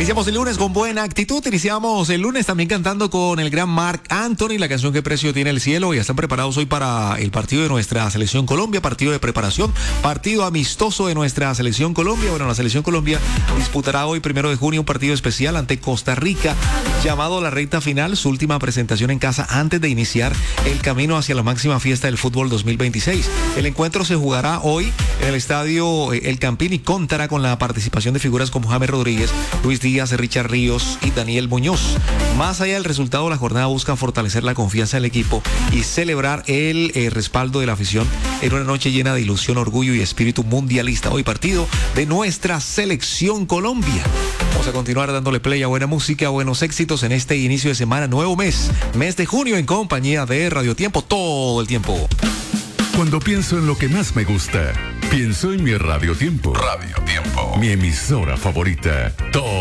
Iniciamos el lunes con buena actitud. Iniciamos el lunes también cantando con el gran Marc Anthony, la canción ¿Qué precio tiene el cielo? Y están preparados hoy para el partido de nuestra selección Colombia, partido de preparación, partido amistoso de nuestra selección Colombia. Bueno, la selección Colombia disputará hoy, 1 de junio, un partido especial ante Costa Rica, llamado la recta final, su última presentación en casa antes de iniciar el camino hacia la máxima fiesta del fútbol 2026. El encuentro se jugará hoy en el estadio El Campín y contará con la participación de figuras como James Rodríguez, Luis Díaz, Richard Ríos y Daniel Muñoz. Más allá del resultado, la jornada busca fortalecer la confianza del equipo y celebrar el respaldo de la afición en una noche llena de ilusión, orgullo y espíritu mundialista. Hoy partido de nuestra selección Colombia. Vamos a continuar dándole play a buena música, buenos éxitos en este inicio de semana, nuevo mes de junio, en compañía de Radio Tiempo, todo el tiempo. Cuando pienso en lo que más me gusta, pienso en mi Radio Tiempo. Radio Tiempo. Mi emisora favorita. Todo